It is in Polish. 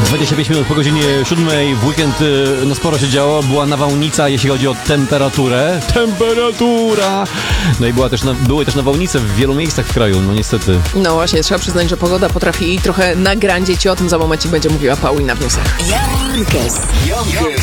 25 minut po godzinie 7 w weekend no sporo się działo, była nawałnica, jeśli chodzi o temperaturę. Temperatura! No i były też nawałnice w wielu miejscach w kraju, no niestety. No właśnie, trzeba przyznać, że pogoda potrafi trochę nagrandzić i o tym za momencie będzie mówiła Paulina w newsach. Jan Marquez.